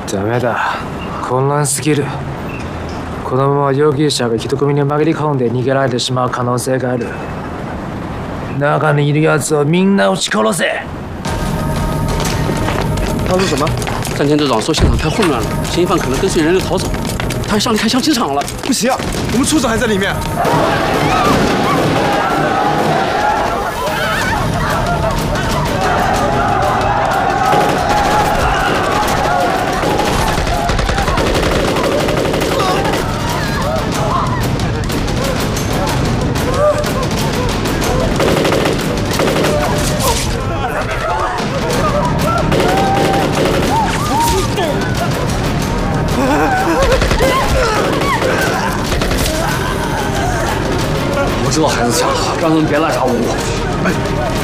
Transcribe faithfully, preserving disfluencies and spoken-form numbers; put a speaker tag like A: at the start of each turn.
A: ダメだ。混乱すぎる。このまま容疑者が人混みに紛れ込んで逃げられてしまう可能性がある。中にいる奴をみんな撃ち殺せ。
B: 他说什么？战前队长说现场太混乱了，嫌疑犯可能跟随人流逃走，他还上来开枪清场了。
C: 不行啊，我们处长还在里面。
B: 我知道孩子强，让他们别来找我。哎。